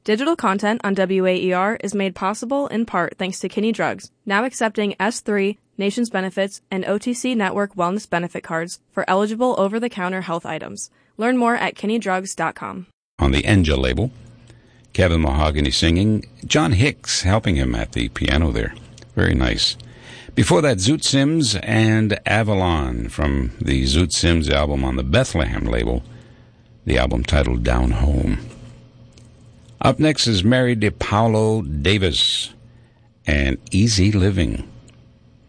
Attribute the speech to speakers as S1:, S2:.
S1: Digital content on WAER is made possible in part thanks to Kinney Drugs, now accepting S3, Nations Benefits, and OTC Network Wellness Benefit Cards for eligible over-the-counter health items. Learn more at kinneydrugs.com.
S2: On the Enja label, Kevin Mahogany singing, John Hicks helping him at the piano there. Very nice. Before that, Zoot Sims and Avalon from the Zoot Sims album on the Bethlehem label, the album titled Down Home. Up next is Mary DePaulo Davis and Easy Living.